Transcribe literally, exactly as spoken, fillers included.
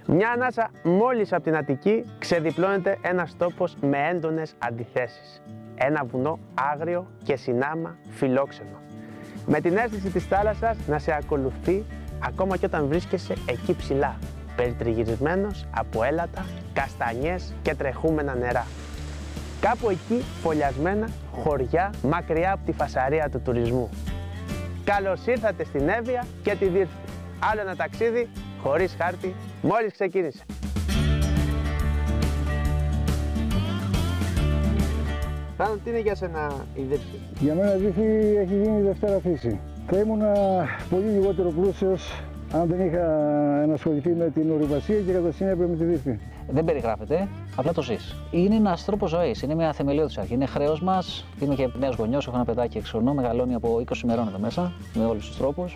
Μια ανάσα μόλις από την Αττική ξεδιπλώνεται ένας τόπος με έντονες αντιθέσεις. Ένα βουνό άγριο και συνάμα φιλόξενο. Με την αίσθηση της θάλασσας να σε ακολουθεί ακόμα και όταν βρίσκεσαι εκεί ψηλά, περιτριγυρισμένος από έλατα, καστανιές και τρεχούμενα νερά. Κάπου εκεί φωλιασμένα χωριά μακριά από τη φασαρία του τουρισμού. Καλώς ήρθατε στην Εύβοια και τη Δύρτη. Άλλο ένα ταξίδι χωρίς χάρτη μόλις ξεκίνησε. Πάνω, τι είναι για σένα η Δύρτη? Για μένα η Δύρτη έχει γίνει η Δευτέρα φύση. Θα ήμουν πολύ λιγότερο πλούσιος αν δεν είχα ενασχοληθεί με την ορειβασία και κατά συνέπεια με τη Δύρτη. Δεν περιγράφεται, απλά το ζεις. Είναι ένας τρόπος ζωής, είναι μια θεμελιώδης αρχή. Είναι χρέος μας. Είμαι και νέος γονιός, έχω ένα παιδάκι έξι χρονών, μεγαλώνει από είκοσι ημερών εδώ μέσα, με όλους τους τρόπους.